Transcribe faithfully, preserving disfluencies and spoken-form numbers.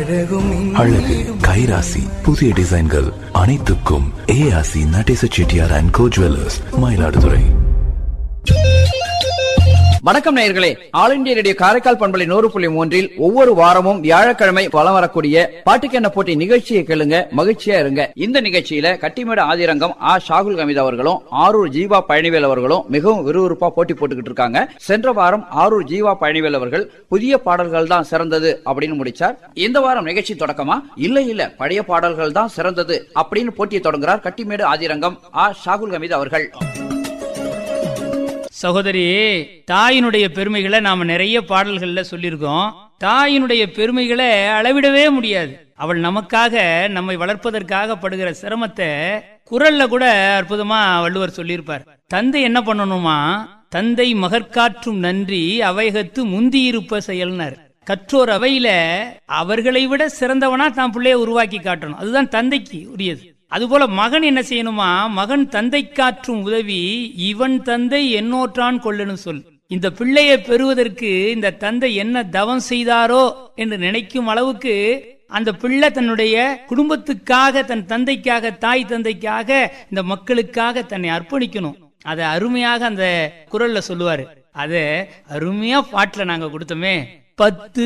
அழகு கைராசி புதிய டிசைன்கள் அனைத்துக்கும் ஏஆசி Natesa Chettiar and go jewellers, Mayiladuthurai. வணக்கம் நேயர்களே, ஆல் இந்தியா ரேடியோ காரைக்கால் பண்பலை நூறு புள்ளி மூன்றில் ஒவ்வொரு வாரமும் வியாழக்கிழமை வலம் வரக்கூடிய பாட்டுக்கென்ன போட்டி நிகழ்ச்சியை கேளுங்க, மகிழ்ச்சியா இருங்க. இந்த நிகழ்ச்சியில கட்டிமேடு ஆதிரங்கம் ஆ ஷாகுல் ஹமீத் அவர்களும் ஆரூர் ஜீவா பழனிவேல் அவர்களும் மிகவும் விறுவிறுப்பா போட்டி போட்டுக்கிட்டு இருக்காங்க. சென்ற வாரம் ஆரூர் ஜீவா பழனிவேல் அவர்கள் புதிய பாடல்கள் தான் சிறந்தது அப்படின்னு முடிச்சார். இந்த வாரம் நிகழ்ச்சி தொடக்கமா இல்ல இல்ல பழைய பாடல்கள் தான் சிறந்தது அப்படின்னு போட்டியை தொடங்குறார் கட்டிமேடு ஆதிரங்கம் ஆ ஷாகுல் ஹமீத் அவர்கள். சகோதரி, தாயினுடைய பெருமைகளை நாம நிறைய பாடல்கள்ல சொல்லியிருக்கோம். தாயினுடைய பெருமைகளை அளவிடவே முடியாது. அவள் நமக்காக, நம்மை வளர்ப்பதற்காக படுகிற சிரமத்தை குரல்ல கூட அற்புதமா வள்ளுவர் சொல்லியிருப்பார். தந்தை என்ன பண்ணணுமா, தந்தை மகற்காற்றும் நன்றி அவைகத்து முந்தியிருப்ப செயல்னர். கற்றோர் அவையில அவர்களை விட சிறந்தவனா தான் பிள்ளைய உருவாக்கி காட்டணும். அதுதான் தந்தைக்கு உரியது. அதுபோல மகன் என்ன செய்யணுமா, மகன் தந்தை காற்றும் உதவி இவன் தந்தை என்னோற்றான் கொள்ளனு சொல். இந்த பிள்ளையை பெறுவதற்கு இந்த தந்தை என்ன தவம் செய்தாரோ என்று நினைக்கும் அளவுக்கு அந்த பிள்ளை தன்னுடைய குடும்பத்துக்காக, தன் தந்தைக்காக, தாய் தந்தைக்காக, இந்த மக்களுக்காக தன்னை அர்ப்பணிக்கணும். அதை அருமையாக அந்த குரல்ல சொல்லுவாரு. அத அருமையா பாட்டுல நாங்க கொடுத்தோமே. பத்து